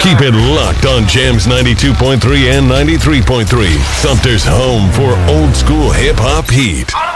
Keep it locked on Jams 92.3 and 93.3. Sumter's home for old school hip hop heat.